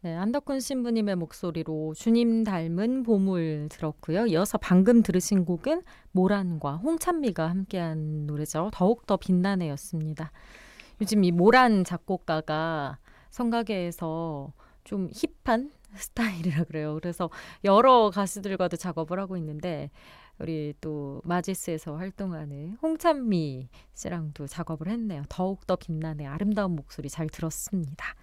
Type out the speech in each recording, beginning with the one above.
네, 안덕훈 신부님의 목소리로 주님 닮은 보물 들었고요. 이어서 방금 들으신 곡은 모란과 홍찬미가 함께한 노래죠. 더욱더 빛나네였습니다. 요즘 이 모란 작곡가가 성가계에서 좀 힙한 스타일이라 그래요. 그래서 여러 가수들과도 작업을 하고 있는데 우리 또 마지스에서 활동하는 홍찬미 씨랑도 작업을 했네요. 더욱더 빛나네. 아름다운 목소리 잘 들었습니다.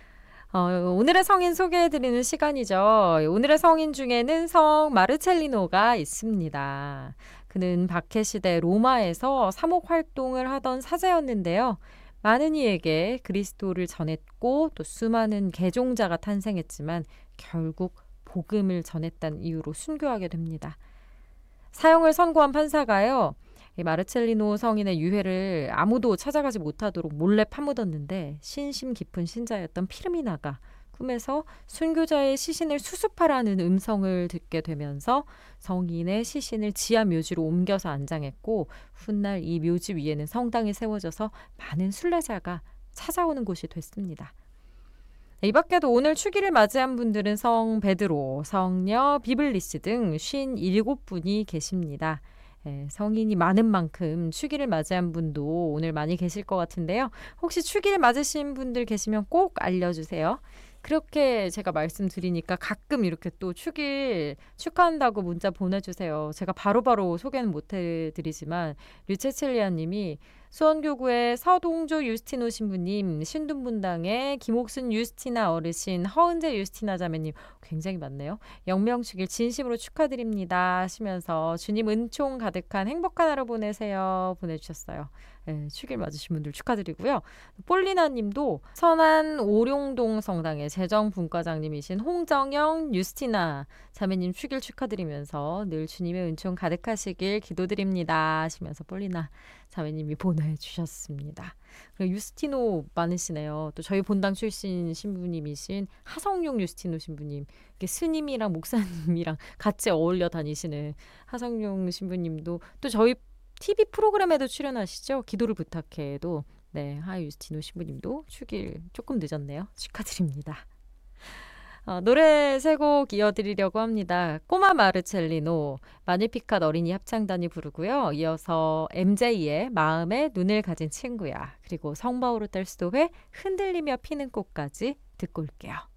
오늘의 성인 소개해드리는 시간이죠. 오늘의 성인 중에는 성 마르첼리노가 있습니다. 그는 박해시대 로마에서 사목 활동을 하던 사제였는데요. 많은 이에게 그리스도를 전했고 또 수많은 개종자가 탄생했지만 결국 복음을 전했다는 이유로 순교하게 됩니다. 사형을 선고한 판사가요. 이 마르첼리노 성인의 유해를 아무도 찾아가지 못하도록 몰래 파묻었는데 신심 깊은 신자였던 피르미나가 꿈에서 순교자의 시신을 수습하라는 음성을 듣게 되면서 성인의 시신을 지하 묘지로 옮겨서 안장했고 훗날 이 묘지 위에는 성당이 세워져서 많은 순례자가 찾아오는 곳이 됐습니다. 이 밖에도 오늘 축일을 맞이한 분들은 성 베드로, 성녀 비블리스 등 57분이 계십니다. 성인이 많은 만큼 축일을 맞이한 분도 오늘 많이 계실 것 같은데요. 혹시 축일 맞으신 분들 계시면 꼭 알려주세요. 그렇게 제가 말씀드리니까 가끔 이렇게 또 축일 축하한다고 문자 보내주세요. 제가 바로바로 소개는 못해드리지만 류체칠리아 님이 수원교구의 서동조 유스티노 신부님, 신둔분당의 김옥순 유스티나 어르신, 허은재 유스티나 자매님 굉장히 많네요. 영명축일 진심으로 축하드립니다 하시면서 주님 은총 가득한 행복한 하루 보내세요 보내주셨어요. 네, 축일 맞으신 분들 축하드리고요. 폴리나 님도 선안 오룡동 성당의 재정분과장님이신 홍정영 유스티나 자매님 축일 축하드리면서 늘 주님의 은총 가득하시길 기도드립니다 하시면서 폴리나 자매님이 보내주셨습니다. 유스티노 많으시네요. 또 저희 본당 출신 신부님이신 하성룡 유스티노 신부님, 이렇게 스님이랑 목사님이랑 같이 어울려 다니시는 하성룡 신부님도 또 저희 TV 프로그램에도 출연하시죠. 기도를 부탁해도 네, 하 유스티노 신부님도 축일 조금 늦었네요. 축하드립니다. 노래 세 곡 이어드리려고 합니다. 꼬마 마르첼리노, 마니피캇 어린이 합창단이 부르고요. 이어서 MJ의 마음에 눈을 가진 친구야. 그리고 성바오르 뗄 수도회 흔들리며 피는 꽃까지 듣고 올게요.